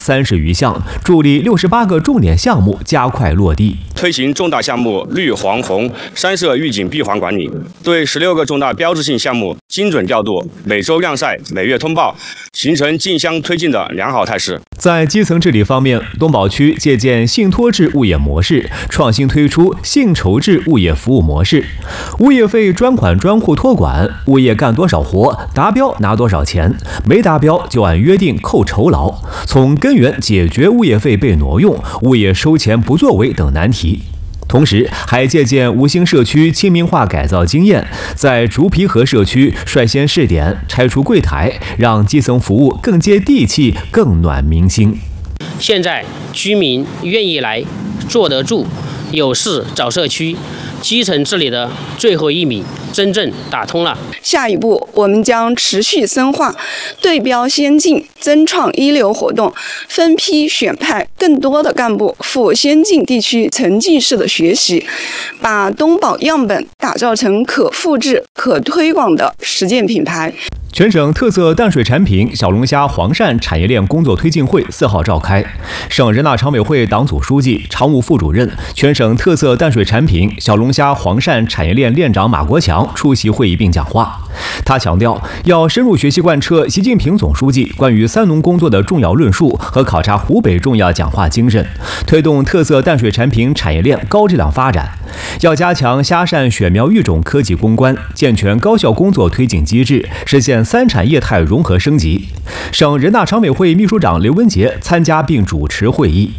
30余项，助力68个重点项目加快落地。 推行重大项目绿黄红3色预警闭环管理，对16个重大标志性项目精准调度，每周量晒，每月通报，形成竞相推进的良好态势。 在基层治理方面，东宝区借鉴信托制物业模式，创新推出信筹制物业服务模式，物业费专款专户托管，物业干多少活，达标拿多少钱，没达标就按约定扣酬劳，从根源解决物业费被挪用、物业收钱不作为等难题。同时，还借鉴吴兴社区亲民化改造经验，在竹皮河社区率先试点拆除柜台，让基层服务更接地气、更暖民心。 现在居民愿意来，坐得住，有事找社区，基层治理的最后1米真正打通了。 下一步，我们将持续深化对标先进、增创一流活动，分批选派更多的干部赴先进地区沉浸式的学习，把东宝样本打造成可复制、可推广的实践品牌。 全省特色淡水产品小龙虾黄鳝产业链工作推进会4号召开，省人大常委会党组书记、常务副主任、全省特色淡水产品小龙虾黄鳝产业链链长马国强出席会议并讲话。他强调，要深入学习贯彻习近平总书记关于3农工作的重要论述和考察湖北重要讲话精神，推动特色淡水产品产业链高质量发展。要加强虾鳝选苗育种科技攻关，健全高校工作推进机制，实现3产业态融合升级。省人大常委会秘书长刘文杰参加并主持会议。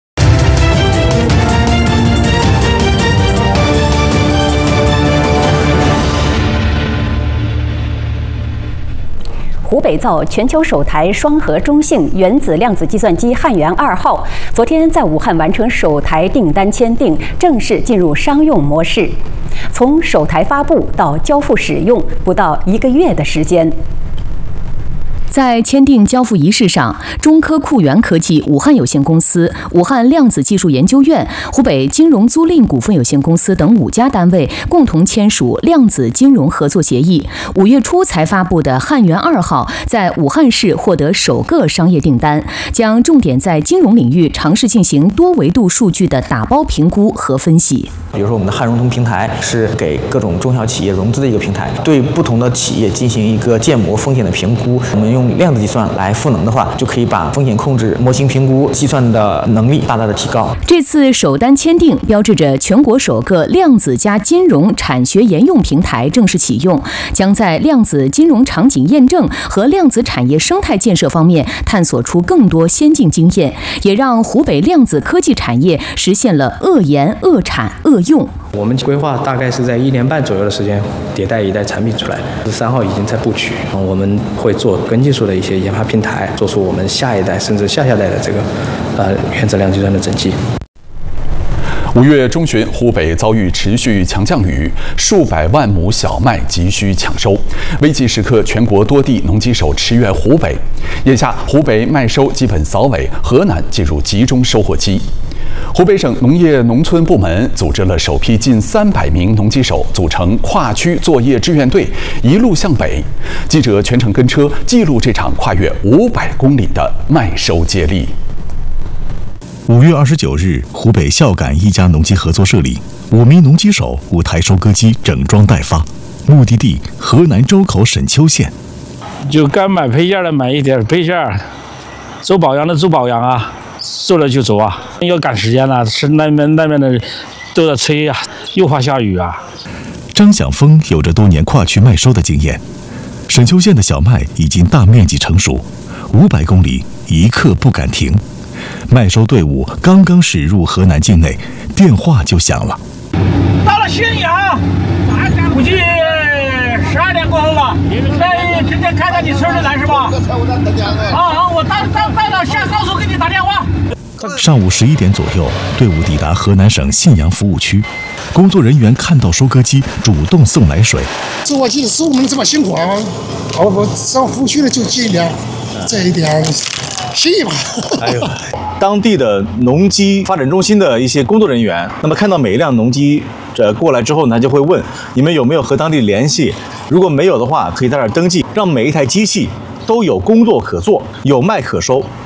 湖北造全球首台双核中性原子量子计算机汉源2号，昨天在武汉完成首台订单签订，正式进入商用模式。从首台发布到交付使用，不到1个月的时间。在签订交付仪式上，中科酷源科技武汉有限公司、武汉量子技术研究院、湖北金融租赁股份有限公司等5家单位共同签署量子金融合作协议。5月初才发布的汉源2号在武汉市获得首个商业订单，将重点在金融领域尝试进行多维度数据的打包评估和分析。 比如说，我们的汉融通平台是给各种中小企业融资的一个平台，对不同的企业进行一个建模风险的评估。我们用量子计算来赋能的话，就可以把风险控制、模型评估、计算的能力大大的提高。 这次首单签订，标志着全国首个量子加金融产学研用平台正式启用，将在量子金融场景验证和量子产业生态建设方面探索出更多先进经验，也让湖北量子科技产业实现了遏研、遏产、遏用。 我们规划大概是在1年半左右的时间迭代一代产品出来，3号已经在布局，我们会做跟技术的一些研发平台，做出我们下一代甚至下下代的这个原子量计算的整机。 5月中旬，湖北遭遇持续强降雨，数百万亩小麦急需抢收。危急时刻，全国多地农机手驰援湖北。眼下，湖北麦收基本扫尾，河南进入集中收获期。湖北省农业农村部门组织了首批近300名农机手，组成跨区作业志愿队，一路向北。记者全程跟车，记录这场跨越500公里的麦收接力。 5月29日，湖北孝感一家农机合作社里，5名农机手5台收割机整装待发，目的地河南周口沈丘县。 就该买配件的买一点配件，做保养的做保养啊，做了就走啊，要赶时间了，是那边的都在催啊，又怕下雨啊。 张晓峰有着多年跨区麦收的经验，沈丘县的小麦已经大面积成熟，500公里一刻不敢停。麦收队伍刚刚驶入河南境内，电话就响了。 到了浔阳，估计12点过后了。那直接开到你村里来是吧？好，我带到下高速给你打电话。 上午11点左右，队伍抵达河南省信阳服务区，工作人员看到收割机，主动送来水。 做我技术我们这么辛苦啊，我上服务区的就尽量这一点心意吧。 哎呦，当地的农机发展中心的一些工作人员，那么看到每一辆农机过来之后呢，就会问你们有没有和当地联系，如果没有的话，可以在这儿登记，让每一台机器都有工作可做，有麦可收，